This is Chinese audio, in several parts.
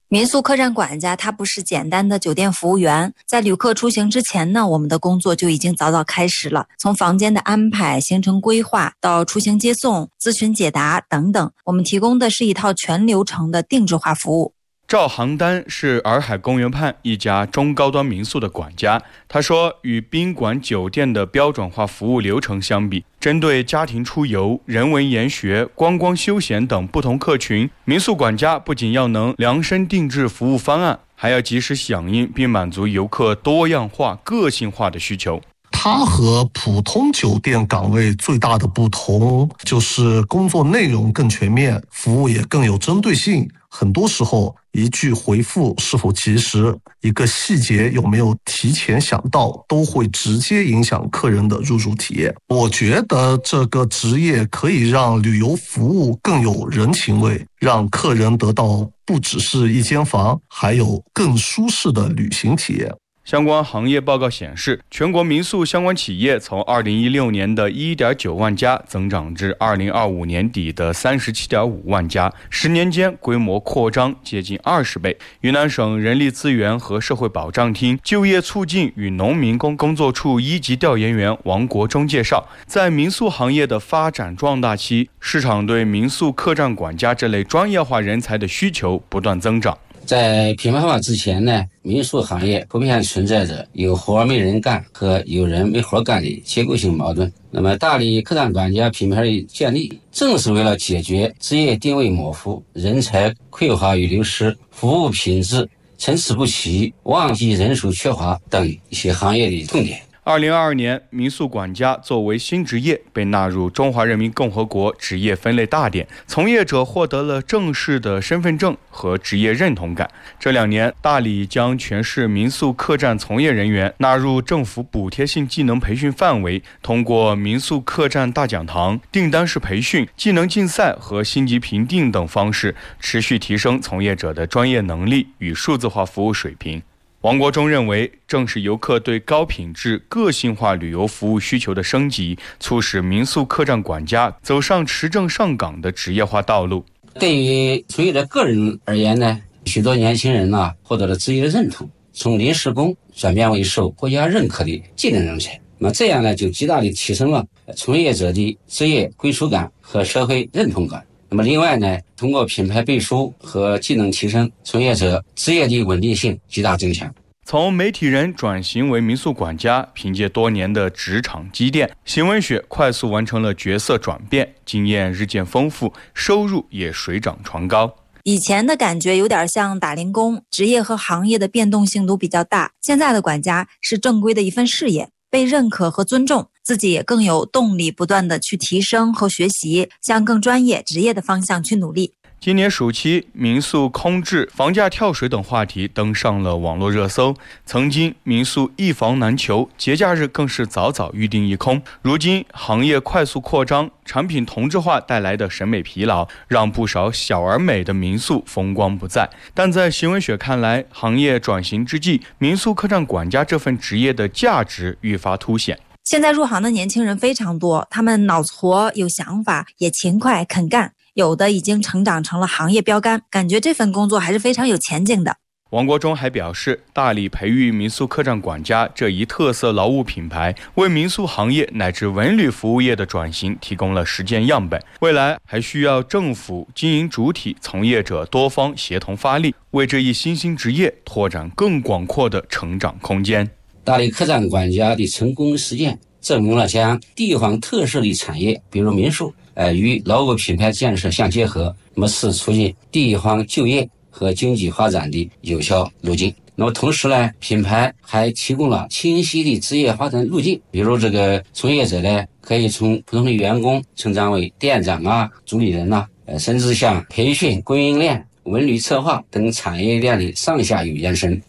民宿客栈管家他不是简单的酒店服务员，在旅客出行之前呢，我们的工作就已经早早开始了，从房间的安排、行程规划到出行接送、咨询解答等等，我们提供的是一套全流程的定制化服务。 赵航丹是洱海公园畔一家中高端民宿的管家。他说，与宾馆酒店的标准化服务流程相比，针对家庭出游、人文研学、观光休闲等不同客群，民宿管家不仅要能量身定制服务方案，还要及时响应并满足游客多样化、个性化的需求。 它和普通酒店岗位最大的不同就是工作内容更全面，服务也更有针对性。很多时候，一句回复是否及时，一个细节有没有提前想到，都会直接影响客人的入住体验。我觉得这个职业可以让旅游服务更有人情味，让客人得到不只是一间房，还有更舒适的旅行体验。 相关行业报告显示，全国民宿相关企业从2016年的 1.9 万家增长至2025年底的 37.5 万家，10年间规模扩张接近20倍。云南省人力资源和社会保障厅就业促进与农民工工作处一级调研员王国忠介绍，在民宿行业的发展壮大期，市场对民宿客栈管家这类专业化人才的需求不断增长。 在品牌化之前呢，民宿行业普遍存在着有活没人干和有人没活干的结构性矛盾。那么大理客栈管家品牌的建立，正是为了解决职业定位模糊、人才匮乏与流失、服务品质参差不齐、旺季人数缺乏等一些行业的痛点。 2022年，民宿管家作为新职业被纳入中华人民共和国职业分类大典，从业者获得了正式的身份证和职业认同感。这2年，大理将全市民宿客栈从业人员纳入政府补贴性技能培训范围，通过民宿客栈大讲堂、订单式培训、技能竞赛和星级评定等方式，持续提升从业者的专业能力与数字化服务水平。王国忠认为，正是游客对高品质、个性化旅游服务需求的升级，促使民宿客栈管家走上持证上岗的职业化道路。 对于从业者个人而言呢，许多年轻人获得了职业认同，从临时工转变为受国家认可的技能人才。那么这样呢，就极大地提升了从业者的职业归属感和社会认同感。那么另外呢，通过品牌背书和技能提升，从业者职业的稳定性极大增强。 从媒体人转型为民宿管家，凭借多年的职场积淀，邢文雪快速完成了角色转变，经验日渐丰富，收入也水涨船高。 以前的感觉有点像打零工，职业和行业的变动性都比较大。现在的管家是正规的一份事业，被认可和尊重，自己也更有动力不断的去提升和学习，向更专业职业的方向去努力。 今年暑期，民宿空置、房价跳水等话题登上了网络热搜。曾经民宿一房难求，节假日更是早早预订一空。如今行业快速扩张，产品同质化带来的审美疲劳，让不少小而美的民宿风光不再。但在邢文雪看来，行业转型之际，民宿客栈管家这份职业的价值愈发凸显。 现在入行的年轻人非常多，他们脑子活，有想法，也勤快肯干，有的已经成长成了行业标杆，感觉这份工作还是非常有前景的。 王国忠还表示，大理培育民宿客栈管家这一特色劳务品牌，为民宿行业乃至文旅服务业的转型提供了实践样本。未来还需要政府、经营主体、从业者多方协同发力，为这一新兴职业拓展更广阔的成长空间。 大理客栈管家的成功实践，证明了将地方特色的产业，比如民宿，与劳务品牌建设相结合，那么是促进地方就业和经济发展的有效路径。那么同时呢，品牌还提供了清晰的职业发展路径，比如这个从业者呢，可以从普通的员工成长为店长主理人甚至向培训、供应链、文旅策划等产业链的上下游延伸。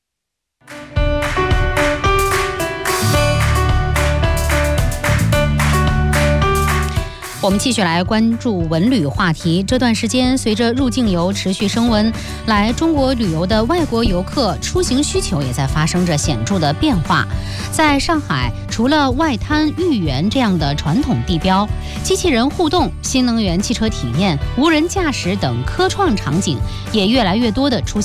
我们继续来关注文旅话题。这段时间，随着入境游持续升温，来中国旅游的外国游客出行需求也在发生着显著的变化。在上海，除了外滩、豫园这样的传统地标，机器人互动、新能源汽车体验、无人驾驶等科创场景也越来越多地出现。